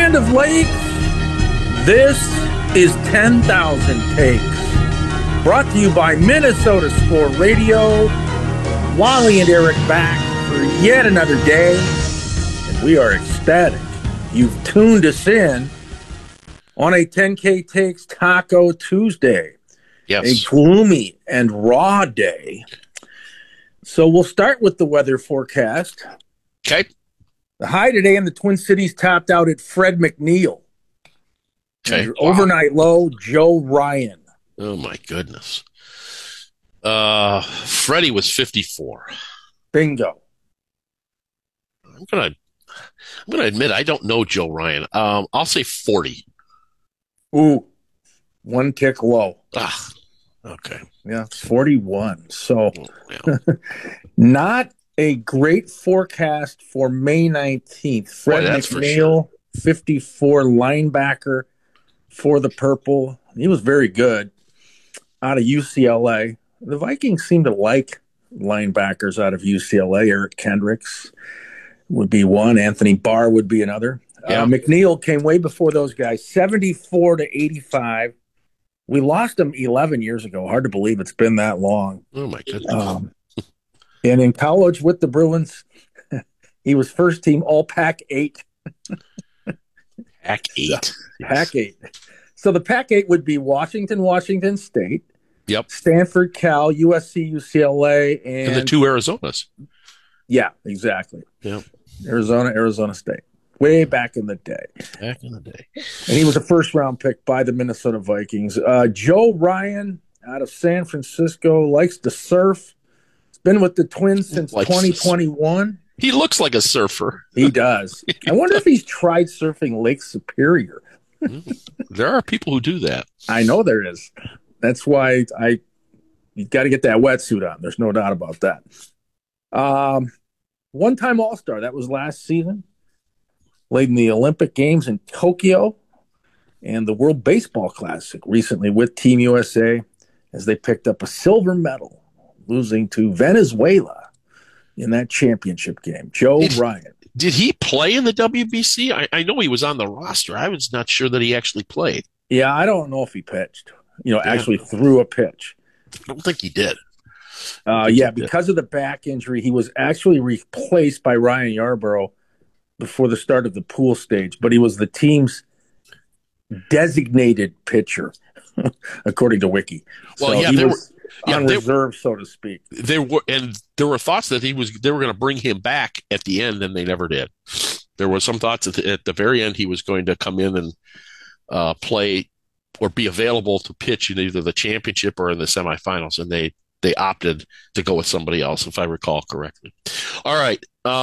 Land of Lakes, this is 10,000 Takes. Brought to you by Minnesota Sport Radio. Wally and Eric back for yet another day. And we are ecstatic you've tuned us in on a 10K Takes Taco Tuesday. Yes. A gloomy and raw day. So we'll start with the weather forecast. Okay. The high today in the Twin Cities topped out at Fred McNeil. Okay. Wow. Overnight low, Joe Ryan. Oh, my goodness. Freddie was 54. Bingo. I'm gonna admit I don't know Joe Ryan. I'll say 40. Ooh, one tick low. Ah, okay. Yeah, 41. So Yeah. not a great forecast for May 19th. Fred McNeil, 54 linebacker for the Purple. He was very good out of UCLA. The Vikings seem to like linebackers out of UCLA. Eric Kendricks would be one. Anthony Barr would be another. Yeah. McNeil came way before those guys, 74 to 85. We lost him 11 years ago. Hard to believe it's been that long. Oh, my goodness. And in college with the Bruins, he was first team all Pac-8. Pac-8. Pac-8. So the Pac-8 would be Washington State. Yep. Stanford, Cal, USC, UCLA, and the two Arizonas. Yeah, exactly. Yep. Arizona State. Way back in the day. Back in the day. And he was a first-round pick by the Minnesota Vikings. Joe Ryan out of San Francisco likes to surf. He's been with the Twins since 2021. He looks like a surfer. He does. I wonder if he's tried surfing Lake Superior. There are people who do that. I know there is. That's why you got to get that wetsuit on. There's no doubt about that. One-time All-Star. That was last season. Played in the Olympic Games in Tokyo and the World Baseball Classic recently with Team USA as they picked up a silver medal, losing to Venezuela in that championship game. Joe Ryan. Did he play in the WBC? I know he was on the roster. I was not sure that he actually played. Yeah, I don't know if he pitched. Actually threw a pitch. I don't think he did. Because of the back injury, he was actually replaced by Ryan Yarborough before the start of the pool stage, but he was the team's designated pitcher, according to Wiki. Well, so yeah, he was on reserve, so to speak. There were thoughts that they were going to bring him back at the end, and they never did. There were some thoughts that at the very end he was going to come in and play or be available to pitch in either the championship or in the semifinals, and they opted to go with somebody else, if I recall correctly. All right.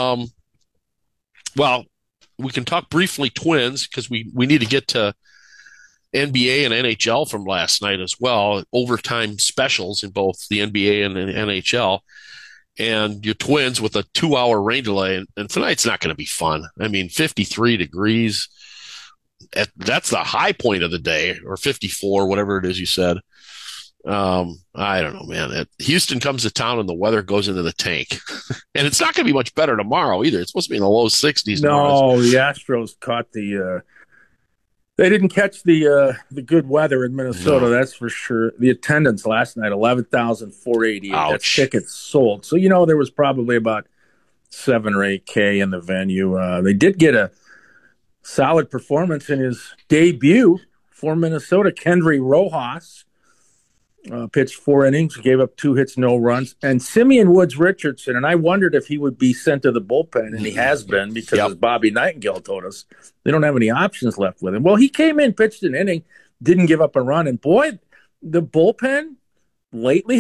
Well, we can talk briefly Twins because we need to get to NBA and NHL from last night as well. Overtime specials in both the NBA and the NHL. And your Twins with a 2-hour rain delay. And tonight's not going to be fun. I mean, 53 degrees. That's the high point of the day, or 54, whatever it is you said. I don't know, man. Houston comes to town and the weather goes into the tank. And it's not going to be much better tomorrow either. It's supposed to be in the low 60s. No, the Astros caught they didn't catch the good weather in Minnesota, that's for sure. The attendance last night, 11,488. That's tickets sold. So, there was probably about 7 or 8K in the venue. They did get a solid performance in his debut for Minnesota. Kendry Rojas pitched 4 innings, gave up 2 hits, no runs. And Simeon Woods Richardson, and I wondered if he would be sent to the bullpen, and he has been because, as Bobby Nightingale told us, they don't have any options left with him. Well, he came in, pitched an inning, didn't give up a run. And, boy, the bullpen lately